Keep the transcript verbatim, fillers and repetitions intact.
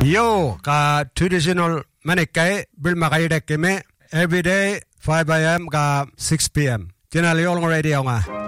Yo ka traditional manikai bil makai dek keme every day five a m ka six p m. Tina liol ngoredi nga.